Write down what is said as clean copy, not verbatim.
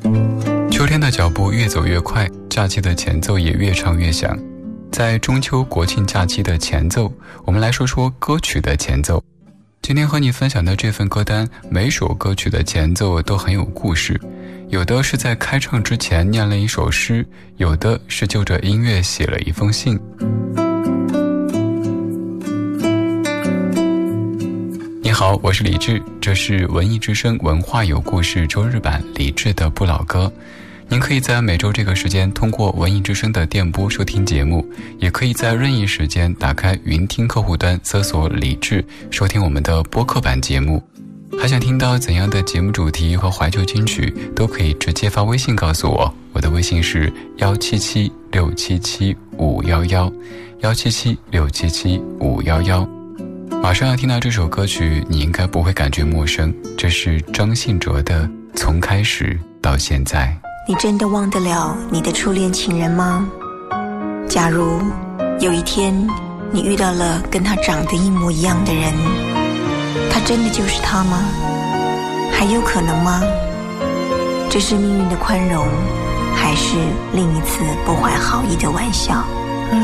秋天的脚步越走越快，假期的前奏也越唱越响。在中秋国庆假期的前奏，我们来说说歌曲的前奏。今天和你分享的这份歌单，每首歌曲的前奏都很有故事，有的是在开唱之前念了一首诗，有的是就着音乐写了一封信。你好，我是李志，这是文艺之声文化有故事周日版李志的不老歌。您可以在每周这个时间通过文艺之声的电波收听节目，也可以在任意时间打开云听客户端搜索李志收听我们的播客版节目。还想听到怎样的节目主题和怀旧金曲，都可以直接发微信告诉我，我的微信是177677511，177677511。马上要听到这首歌曲，你应该不会感觉陌生，这是张信哲的《从开始到现在》。 你真的忘得了你的初恋情人吗？假如有一天你遇到了跟他长得一模一样的人，他真的就是他吗？还有可能吗？这是命运的宽容，还是另一次不怀好意的玩笑？